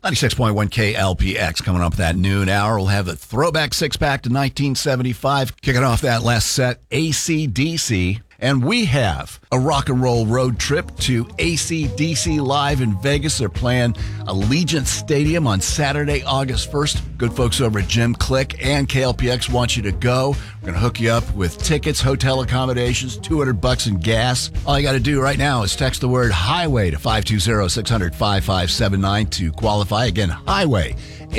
96.1 KLPX coming up that noon hour. We'll have a throwback six-pack to 1975. Kicking off that last set, AC/DC. And we have a rock and roll road trip to AC/DC Live in Vegas. They're playing Allegiant Stadium on Saturday, August 1st. Good folks over at Jim Click and KLPX want you to go. We're going to hook you up with tickets, hotel accommodations, $200 in gas. All you got to do right now is text the word highway to 520-600-5579 to qualify. Again, highway,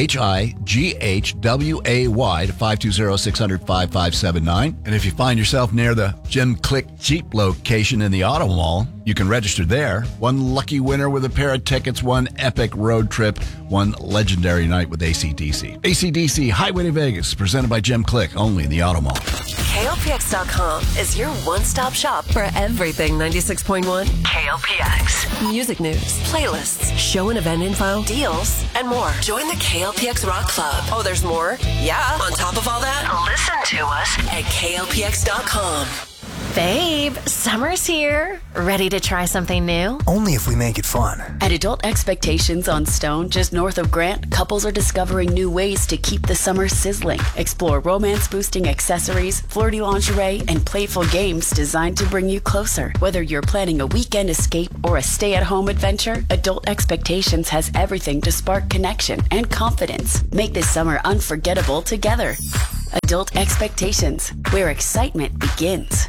HIGHWAY to 520-600-5579. And if you find yourself near the Jim Click Jeep location in the Auto Mall, you can register there. One lucky winner with a pair of tickets, one epic road trip, one legendary night with AC/DC. AC/DC Highway to Vegas, presented by Jim Click, only in the Auto Mall. KLPX.com is your one-stop shop for everything 96.1 KLPX. Music news, playlists, show and event info, deals, and more. Join the KLPX Rock Club. Oh, there's more? Yeah. On top of all that, listen to us at KLPX.com. Babe, summer's here. Ready to try something new? Only if we make it fun. At Adult Expectations on Stone, just north of Grant, couples are discovering new ways to keep the summer sizzling. Explore romance-boosting accessories, flirty lingerie, and playful games designed to bring you closer. Whether you're planning a weekend escape or a stay-at-home adventure, Adult Expectations has everything to spark connection and confidence. Make this summer unforgettable together. Adult Expectations, where excitement begins.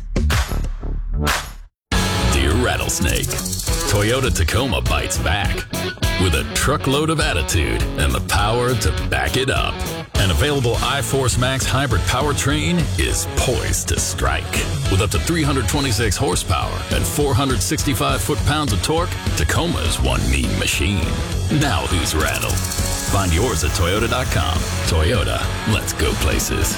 Dear Rattlesnake, Toyota Tacoma bites back with a truckload of attitude and the power to back it up. An available iForce Max hybrid powertrain is poised to strike. With up to 326 horsepower and 465 foot-pounds of torque, Tacoma is one mean machine. Now who's rattled? Find yours at Toyota.com. Toyota, let's go places.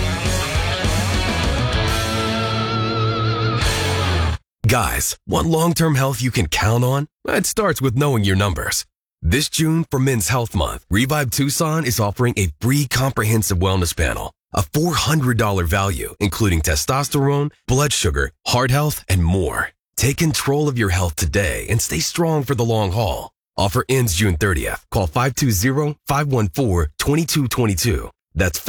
Guys, want long-term health you can count on? It starts with knowing your numbers. This June, for Men's Health Month, Revive Tucson is offering a free comprehensive wellness panel. A $400 value, including testosterone, blood sugar, heart health, and more. Take control of your health today and stay strong for the long haul. Offer ends June 30th. Call 520-514-2222. That's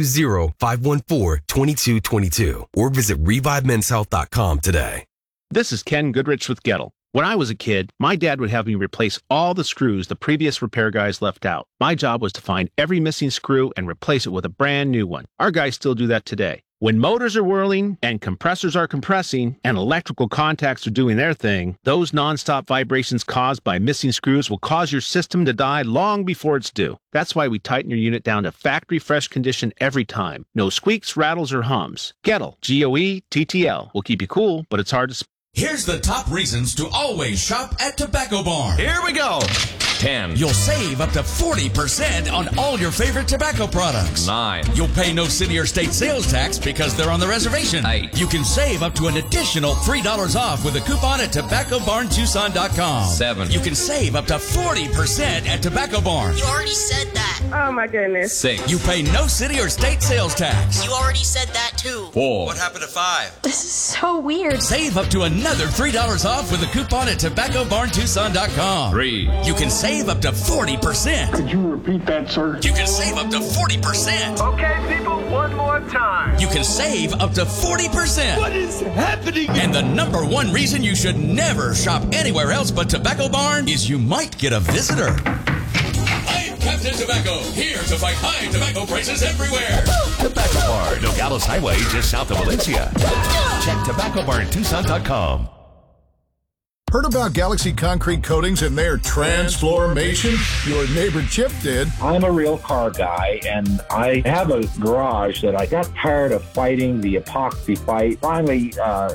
520-514-2222. Or visit ReviveMen'sHealth.com today. This is Ken Goodrich with Gettle. When I was a kid, my dad would have me replace all the screws the previous repair guys left out. My job was to find every missing screw and replace it with a brand new one. Our guys still do that today. When motors are whirling and compressors are compressing and electrical contacts are doing their thing, those nonstop vibrations caused by missing screws will cause your system to die long before it's due. That's why we tighten your unit down to factory fresh condition every time. No squeaks, rattles, or hums. Gettle, Goettl, will keep you cool, but it's hard to... Here's the top reasons to always shop at Tobacco Barn. Here we go. 10. You'll save up to 40% on all your favorite tobacco products. 9. You'll pay no city or state sales tax because they're on the reservation. 8. You can save up to an additional $3 off with a coupon at TobaccoBarnTucson.com. 7. You can save up to 40% at Tobacco Barn. You already said that. Oh my goodness. 6. You pay no city or state sales tax. You already said that too. 4. What happened to 5? This is so weird. Save up to another $3 off with a coupon at TobaccoBarnTucson.com. 3. You can save up to 40%. Could you repeat that, sir? You can save up to 40%. Okay, people, one more time. You can save up to 40%. What is happening? And the number one reason you should never shop anywhere else but Tobacco Barn is you might get a visitor. I'm Captain Tobacco, here to fight high tobacco prices everywhere. Tobacco Barn, Nogales Highway, just south of Valencia. Check TobaccoBarnTucson.com. Heard about Galaxy Concrete Coatings and their transformation? Your neighbor Chip did. I'm a real car guy, and I have a garage that I got tired of fighting the epoxy fight. Finally,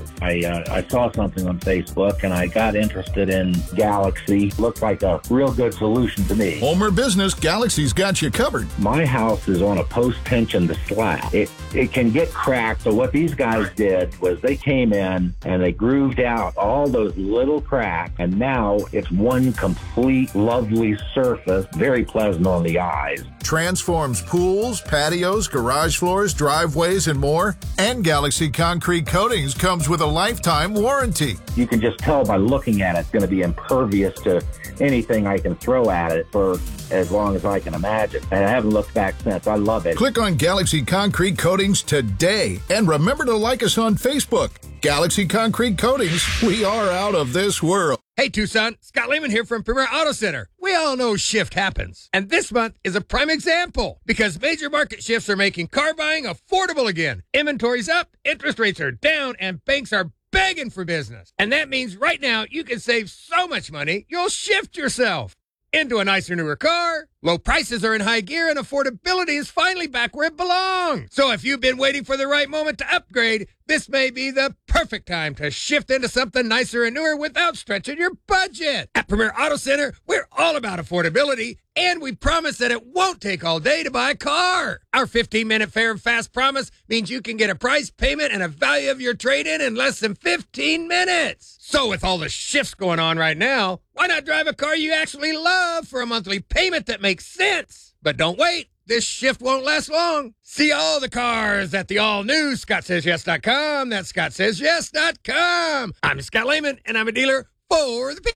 I saw something on Facebook, and I got interested in Galaxy. Looked like a real good solution to me. Homer Business, Galaxy's got you covered. My house is on a post-tension slab. It can get cracked, so what these guys did was they came in and they grooved out all those little single crack, and now it's one complete lovely surface, very pleasant on the eyes. Transforms pools, patios, garage floors, driveways, and more. And Galaxy Concrete Coatings comes with a lifetime warranty. You can just tell by looking at it, it's going to be impervious to anything I can throw at it for as long as I can imagine. And I haven't looked back since. I love it. Click on Galaxy Concrete Coatings today. And remember to like us on Facebook. Galaxy Concrete Coatings, we are out of this world. Hey, Tucson, Scott Lehman here from Premier Auto Center. We all know shift happens. And this month is a prime example because major market shifts are making car buying affordable again. Inventory's up, interest rates are down, and banks are begging for business. And that means right now you can save so much money, you'll shift yourself into a nicer, newer car. Low prices are in high gear and affordability is finally back where it belongs. So if you've been waiting for the right moment to upgrade, this may be the perfect time to shift into something nicer and newer without stretching your budget. At Premier Auto Center, we're all about affordability, and we promise that it won't take all day to buy a car. Our 15-minute fair and fast promise means you can get a price, payment, and a value of your trade-in in less than 15 minutes. So with all the shifts going on right now, why not drive a car you actually love for a monthly payment that makes sense? But don't wait. This shift won't last long. See all the cars at the all-new ScottSaysYes.com. That's ScottSaysYes.com. I'm Scott Lehman, and I'm a dealer for the people.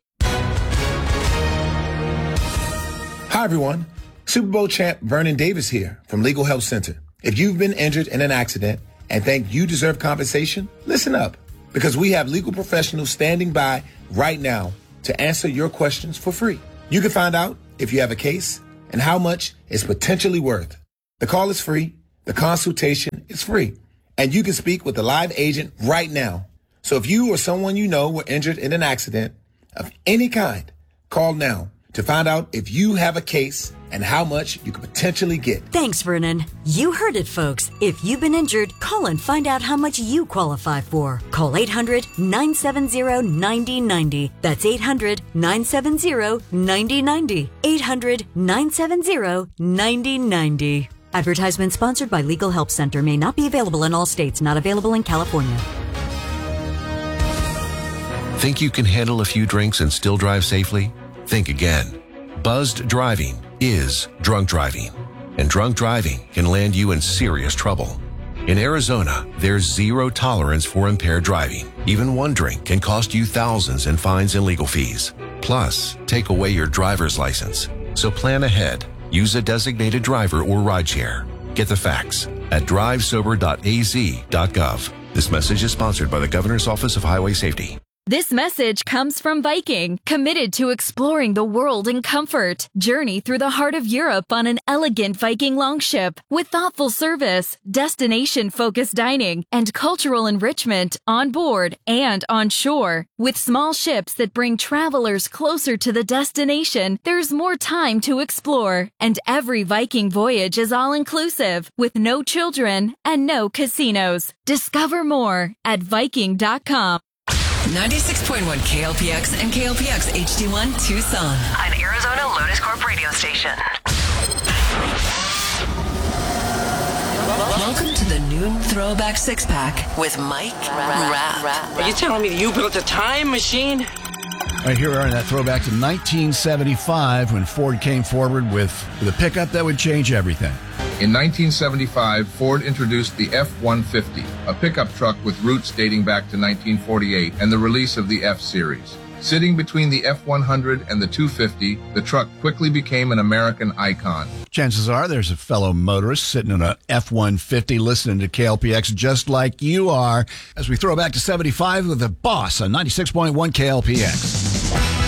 Hi, everyone. Super Bowl champ Vernon Davis here from Legal Help Center. If you've been injured in an accident and think you deserve compensation, listen up, because we have legal professionals standing by right now to answer your questions for free. You can find out if you have a case and how much it's potentially worth. The call is free. The consultation is free. And you can speak with a live agent right now. So if you or someone you know were injured in an accident of any kind, call now to find out if you have a case and how much you could potentially get. Thanks, Vernon. You heard it, folks. If you've been injured, call and find out how much you qualify for. Call 800-970-9090. That's 800-970-9090. 800-970-9090. Advertisement sponsored by Legal Help Center. May not be available in all states. Not available in California. Think you can handle a few drinks and still drive safely? Think again. Buzzed driving is drunk driving, and drunk driving can land you in serious trouble. In Arizona, there's zero tolerance for impaired driving. Even one drink can cost you thousands in fines and legal fees. Plus, take away your driver's license. So plan ahead. Use a designated driver or rideshare. Get the facts at drivesober.az.gov. This message is sponsored by the Governor's Office of Highway Safety. This message comes from Viking, committed to exploring the world in comfort. Journey through the heart of Europe on an elegant Viking longship with thoughtful service, destination-focused dining, and cultural enrichment on board and on shore. With small ships that bring travelers closer to the destination, there's more time to explore. And every Viking voyage is all-inclusive, with no children and no casinos. Discover more at Viking.com. 96.1 KLPX and KLPX HD1 Tucson. An Arizona Lotus Corp radio station. Welcome to the noon throwback six-pack with Mike Rapp. Are you telling me that you built a time machine? All right, here we are in that throwback to 1975 when Ford came forward with a pickup that would change everything. In 1975, Ford introduced the F-150, a pickup truck with roots dating back to 1948 and the release of the F-Series. Sitting between the F-100 and the 250, the truck quickly became an American icon. Chances are there's a fellow motorist sitting in a F-150 listening to KLPX just like you are as we throw back to 75 with the boss on 96.1 KLPX.